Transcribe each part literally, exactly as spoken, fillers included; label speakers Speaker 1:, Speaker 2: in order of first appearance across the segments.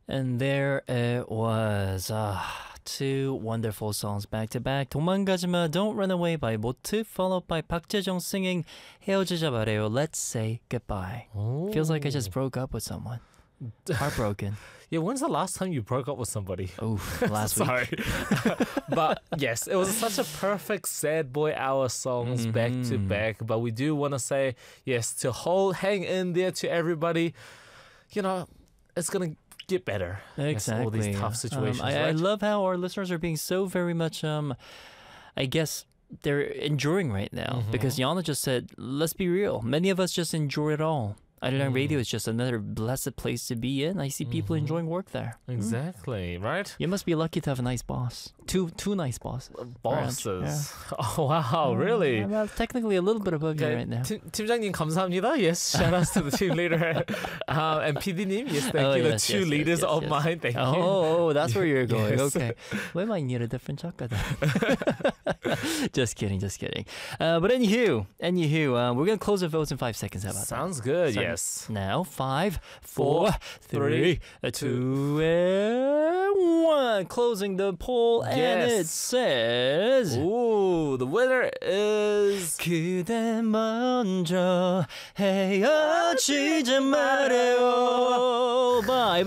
Speaker 1: And there it was. Ah, two wonderful songs back to back. 도망가지마, Don't Run Away by 모트, followed by 박재정 singing 헤어지자 말해요, Let's Say Goodbye.
Speaker 2: Oh.
Speaker 1: Feels like I just broke up with someone. Heartbroken.
Speaker 2: Yeah, when's the last time you broke up with somebody?
Speaker 1: Oh, last
Speaker 2: Sorry.
Speaker 1: week.
Speaker 2: But yes, it was such a perfect sad boy hour songs
Speaker 1: Mm-hmm.
Speaker 2: back to back. But we do want to say, yes, to hold, hang in there to everybody. You know, it's going to get better.
Speaker 1: Exactly.
Speaker 2: All these tough situations,
Speaker 1: Um, I,
Speaker 2: right?
Speaker 1: I love how our listeners are being so very much, um, I guess, they're enjoying right now.
Speaker 2: Mm-hmm.
Speaker 1: Because Yana just said, let's be real. Many of us just enjoy it all. Arirang Radio is just another blessed place to be in. I see people
Speaker 2: Mm-hmm.
Speaker 1: enjoying work there.
Speaker 2: Exactly, right?
Speaker 1: You must be lucky to have a nice boss. Two two nice bosses.
Speaker 2: Bosses. Oh, wow, really?
Speaker 1: Well, technically a little bit above you
Speaker 2: Okay,
Speaker 1: right now.
Speaker 2: 팀, 팀장님 감사합니다. Yes, shout outs to the team leader. Uh, and 피디님, yes, thank
Speaker 1: Oh,
Speaker 2: you.
Speaker 1: yes,
Speaker 2: The two
Speaker 1: yes, yes,
Speaker 2: leaders
Speaker 1: yes,
Speaker 2: of
Speaker 1: yes.
Speaker 2: mine, thank
Speaker 1: Oh,
Speaker 2: you.
Speaker 1: oh, that's where you're going.
Speaker 2: Yes.
Speaker 1: Okay. We might need a different chakra then. Just kidding, just kidding. Uh, but anywho, anywho, uh, we're going to close the votes in five seconds. How about
Speaker 2: Sounds good,
Speaker 1: that?
Speaker 2: yes.
Speaker 1: Now, five, four, three,
Speaker 2: three,
Speaker 1: two, and one. Closing the poll, and
Speaker 2: Yes.
Speaker 1: it says...
Speaker 2: Ooh, the winner is...
Speaker 1: 그대 먼저 헤어지지 말아요 by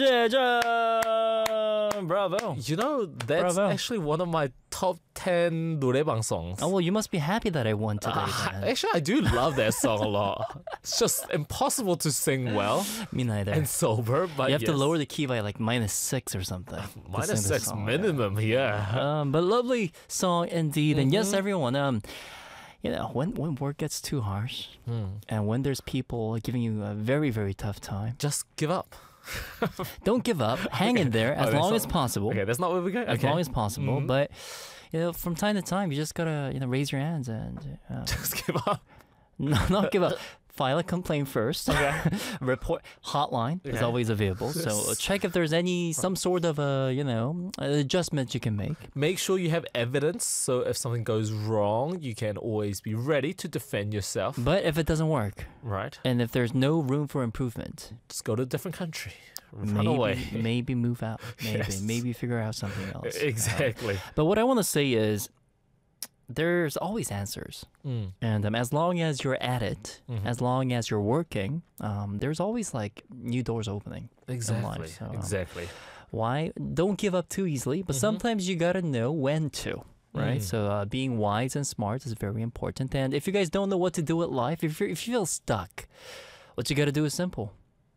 Speaker 1: 박재정. Bravo.
Speaker 2: You know, that's
Speaker 1: Bravo.
Speaker 2: actually one of my top ten 노래방 songs.
Speaker 1: Oh, well, you must be happy that I won today,
Speaker 2: Ah,
Speaker 1: then.
Speaker 2: actually, I do love that song a lot. It's just impossible to sing well
Speaker 1: Me neither.
Speaker 2: and sober, but
Speaker 1: You have to
Speaker 2: yes.
Speaker 1: lower the key by like minus six or something. to
Speaker 2: Minus
Speaker 1: sing this
Speaker 2: six
Speaker 1: song.
Speaker 2: minimum, yeah.
Speaker 1: Um, but lovely song indeed. And yes,
Speaker 2: Mm-hmm.
Speaker 1: everyone, um, you know, when, when work gets too harsh
Speaker 2: Hmm.
Speaker 1: and when there's people giving you a very, very tough time,
Speaker 2: Just give up.
Speaker 1: don't give up. Hang in there as
Speaker 2: Oh, that's
Speaker 1: long
Speaker 2: not-
Speaker 1: as possible.
Speaker 2: Okay, that's not where we go.
Speaker 1: As
Speaker 2: Okay.
Speaker 1: long as possible.
Speaker 2: Mhm.
Speaker 1: But, you know, from time to time, you just gotta, you know, raise your hands and uh,
Speaker 2: Just give up.
Speaker 1: no, not give up. File a complaint first.
Speaker 2: Okay.
Speaker 1: Report hotline is
Speaker 2: Okay.
Speaker 1: always available. So
Speaker 2: Yes.
Speaker 1: check if there's any some sort of a you know adjustment you can make.
Speaker 2: Make sure you have evidence, so if something goes wrong, you can always be ready to defend yourself.
Speaker 1: But if it doesn't work,
Speaker 2: Right?
Speaker 1: and if there's no room for improvement,
Speaker 2: Just go to a different country. Run
Speaker 1: maybe
Speaker 2: away.
Speaker 1: maybe move out. Maybe
Speaker 2: Yes.
Speaker 1: maybe figure out something else.
Speaker 2: Exactly.
Speaker 1: But what I want to say is, there's always answers.
Speaker 2: Mm.
Speaker 1: And um, as long as you're at it,
Speaker 2: Mhm.
Speaker 1: as long as you're working, um, there's always like new doors opening.
Speaker 2: Exactly.
Speaker 1: so, um,
Speaker 2: exactly.
Speaker 1: Why? Don't give up too easily, but
Speaker 2: Mhm.
Speaker 1: sometimes you gotta know when to. Right,
Speaker 2: Mm.
Speaker 1: so uh, being wise and smart is very important. And if you guys don't know what to do with life, if, you're, if you feel stuck, what you gotta do is simple.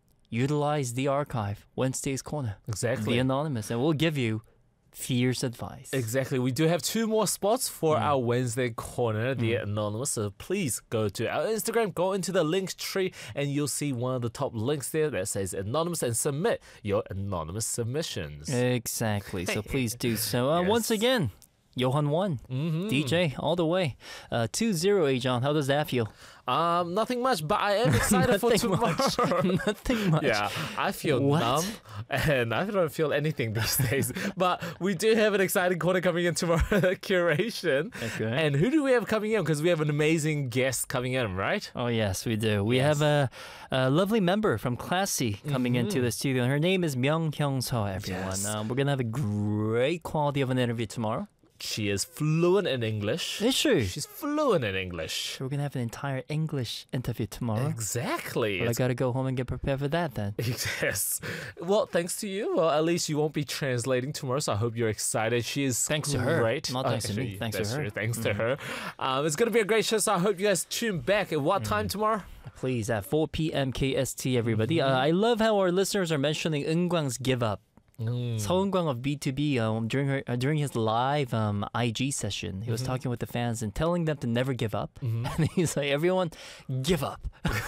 Speaker 1: Utilize the archive, Wednesday's Corner,
Speaker 2: Exactly.
Speaker 1: the anonymous, and we'll give you fierce advice.
Speaker 2: Exactly. We do have two more spots for
Speaker 1: Mm.
Speaker 2: our Wednesday corner, the anonymous. So please go to our Instagram, go into the links tree, and you'll see one of the top links there that says anonymous and submit your anonymous submissions.
Speaker 1: Exactly. So please do so. Uh,
Speaker 2: Yes.
Speaker 1: Once again, Johan one,
Speaker 2: Mhm.
Speaker 1: D J all the way. Uh, two zero, John. How does that feel?
Speaker 2: Um, nothing much, but I am excited for
Speaker 1: Nothing
Speaker 2: tomorrow.
Speaker 1: much. Nothing much.
Speaker 2: Yeah, I feel
Speaker 1: What?
Speaker 2: numb and I don't feel anything these days. But we do have an exciting corner coming in tomorrow, curation.
Speaker 1: Okay.
Speaker 2: And who do we have coming in? Because we have an amazing guest coming in, right?
Speaker 1: Oh, yes, we do. We have a, a lovely member from Classy coming into the studio. Her name is Myung Hyung Seo, everyone.
Speaker 2: Yes.
Speaker 1: Um, we're going to have a great quality of an interview tomorrow.
Speaker 2: She is fluent in English.
Speaker 1: Is she?
Speaker 2: She's fluent in English.
Speaker 1: So we're going to have an entire English interview tomorrow.
Speaker 2: Exactly.
Speaker 1: But I
Speaker 2: It's-
Speaker 1: got to go home and get prepared for that then.
Speaker 2: Yes. Well, thanks to you. Well, at least you won't be translating tomorrow, so I hope you're excited. She is
Speaker 1: Thanks to her.
Speaker 2: great.
Speaker 1: Not
Speaker 2: Oh,
Speaker 1: thanks to me.
Speaker 2: actually,
Speaker 1: Thanks to
Speaker 2: that's
Speaker 1: her.
Speaker 2: true. Thanks to her. Um, it's going to be a great show, so I hope you guys tune back. At what time tomorrow?
Speaker 1: Please, at four p.m. K S T, everybody. Uh, I love how our listeners are mentioning Eunkwang's Give Up.
Speaker 2: Mm.
Speaker 1: Seung-kwang of B two B um, during her uh, during his live um, I G session, he was talking with the fans and telling them to never give up. And he's like, "Everyone, give up."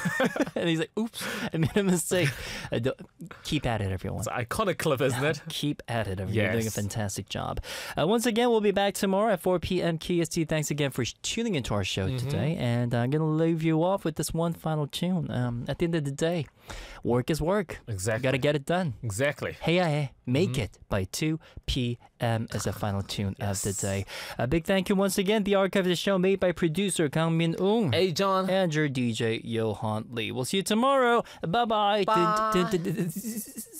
Speaker 1: And he's like, "Oops, I made a mistake." Uh, don't- keep at it, everyone.
Speaker 2: It's an iconic clip, isn't it?
Speaker 1: Keep at it. Everyone. You're doing a
Speaker 2: Yes.
Speaker 1: fantastic job. Uh, once again, we'll be back tomorrow at four p.m. K S T. Thanks again for sh- tuning into our show today. And I'm going to leave you off with this one final tune. Um, at the end of the day, work is work.
Speaker 2: Exactly.
Speaker 1: Got to get it done.
Speaker 2: Exactly.
Speaker 1: Hey, hey, make it by two p.m. as a final tune
Speaker 2: Yes.
Speaker 1: of the day. A big thank you once again. The archive of the show made by producer Kang Min Ung.
Speaker 2: Hey, John.
Speaker 1: And your D J, Johan Lee. We'll see you tomorrow. Bye-bye.
Speaker 2: Bye.